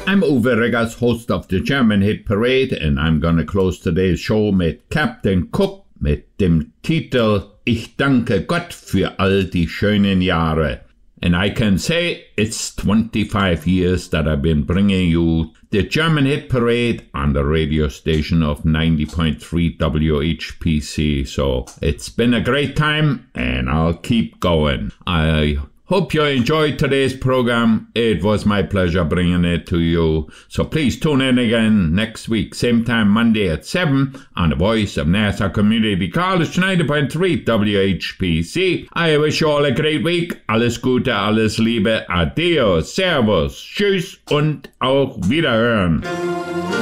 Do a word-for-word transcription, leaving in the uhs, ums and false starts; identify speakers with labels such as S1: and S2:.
S1: I'm Uwe Reggers, host of the German Hit Parade, and I'm gonna close today's show mit Captain Cook mit dem Titel Ich danke Gott für all die schönen Jahre. And I can say it's twenty-five years that I've been bringing you the German Hit Parade on the radio station of ninety point three W H P C. So it's been a great time, and I'll keep going. I hope you enjoyed today's program. It was my pleasure bringing it to you. So please tune in again next week, same time Monday at seven on the Voice of Nassau Community College, ninety point three W H P C. I wish you all a great week. Alles Gute, alles Liebe. Adios, Servus, Tschüss und auf Wiederhören.